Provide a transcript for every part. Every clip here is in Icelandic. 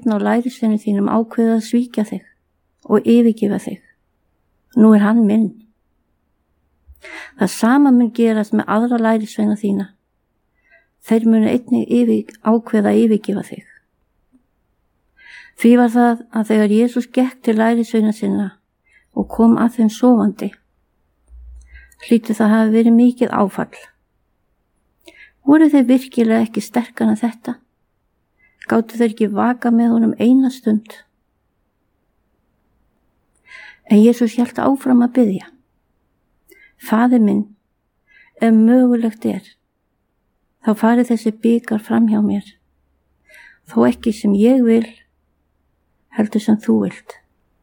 einn á lærisveinum þínum ákveðið að svíkja þig og yfirgefa þig. Nú er hann minn. Það sama mun gerast með aðra lærisveina þína. Þeir munu einnig ákveða að yfirgefa þig. Því var það að þegar Jesús gekk til lærisveina sinna og kom að þeim sofandi, hlýtur það hafi verið mikið áfall. Voru þeir virkilega ekki sterkar en þetta? Gátu þeir ekki vaka með honum eina stund? En Jesús hélt áfram að biðja. Faðir minn, ef mögulegt er, þá fari þessi bikar fram hjá mér, þó ekki sem ég vil, heldur sem þú vilt.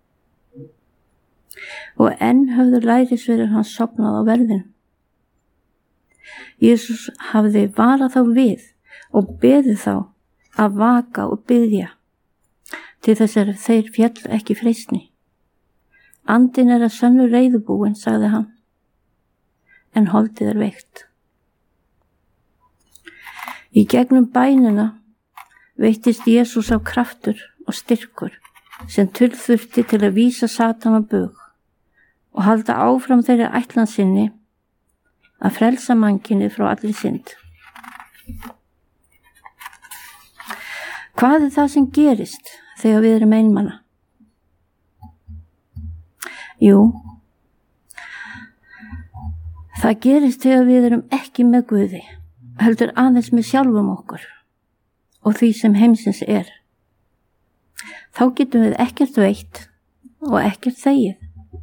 Og enn höfðu lærisveinir hans sofnað á verðinum. Jesús hafði varað þá við og beðið þá að vaka og biðja til þess að þeir féll ekki freistni. Andinn er að sönnu reiðubúinn, sagði hann, en holdið er veikt. Í gegnum bænina veittist Jesús á kraftur og styrkur sem þurfti til að vísa Satan á bug og halda áfram þeirri ætlan sinni að frelsa mannkynið frá allri synd. Hvað er það sem gerist þegar við erum einmana? Jú, það gerist þegar við erum ekki með Guði, heldur aðeins með sjálfum okkur og því sem heimsins er. Þá getum við ekkert veitt og ekkert þegið.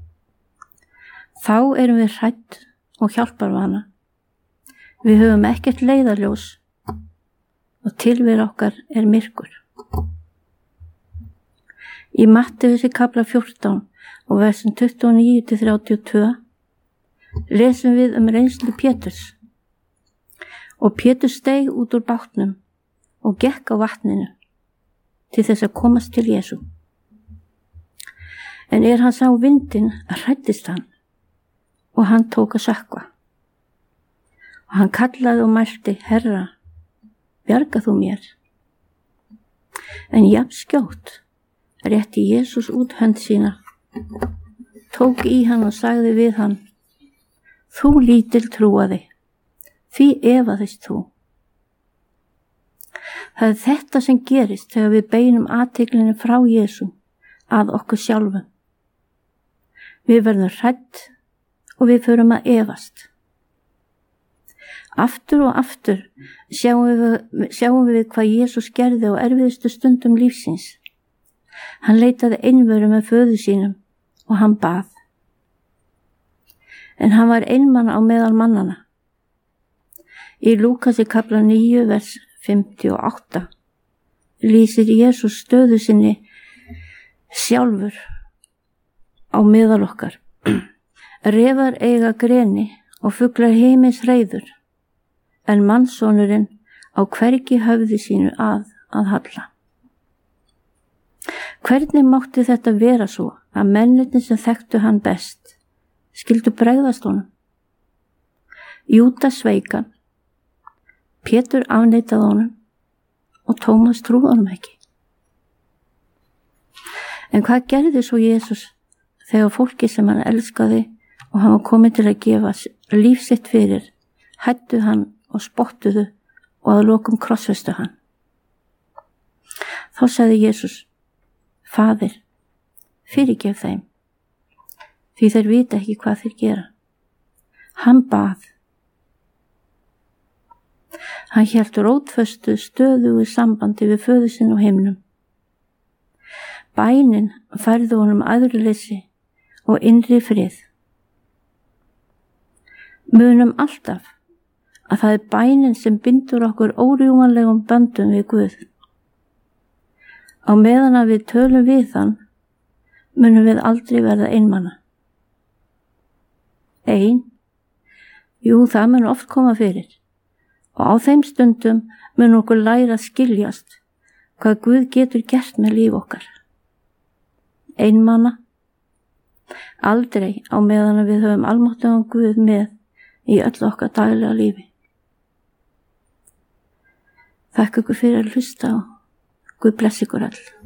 Þá erum við hrædd og hjálparvana. Við höfum ekkert leiðarljós og tilveru okkar er myrkur. Í Mattheusi kafla 14 og versum 29-32 lesum við reynslu Péturs. Og Pétur steig út úr bátnum og gekk á vatninu til þess að komast til Jesú. En hann sá vindinn, hræddist hann og hann tók að sökkva. Og hann kallaði og mælti, Herra, bjarga þú mér. En jafn skjótt rétti Jesús út hönd sína, tók í hann og sagði við hann, þú lítil trúaði, því efaðist þú. Það er þetta sem gerist þegar við beinum athyglinni frá Jesú að okkur sjálfum. Við verðum hrædd og við förum að efast. Aftur og aftur sjáum við hvað Jesús gerði á erfiðustu stundum lífsins. Hann leitaði einveru með föður sínum og hann bað. En hann var einmana á meðal mannana. Í Lúkasi kafla 9 vers 58 lýsir Jesús stöðu sinni sjálfur á meðal okkar. Refar eiga greni og fuglar heimins hreiður, en mannssonurinn á hvergi höfði sínu að halla. Hvernig mátti þetta vera svo að mennirnir sem þekktu hann best skyldu bregðast honum? Júdas sveik hann, Pétur afneitaði honum og Tómas trúði honum ekki. En hvað gerði svo Jesús þegar fólki sem hann elskaði og hann var komið til að gefa líf sitt fyrir, hættu hann og spottuðu og að lokum krossfestu hann? Þá sagði Jesús, Faðir, fyrirgef þeim, því þeir vita ekki hvað þeir gera. Hann bað. Hann hélt rótföstu stöðugu sambandi við föður sinn á himnum. Bænin færði honum æðruleysi og innri frið. Munum alltaf að það er bænin sem bindur okkur órjúmanlegum böndum við Guð. Á meðan að við tölum við hann, munum við aldrei verða einmana. Jú, það mun oft koma fyrir. Og á þeim stundum mun okkur læra að skiljast hvað Guð getur gert með líf okkar. Einmana, aldrei á meðan við höfum almáttugan Guð með í öll okkar daglega lífi. Þakka ykkur fyrir að hlusta og Guð blessi ykkur öll.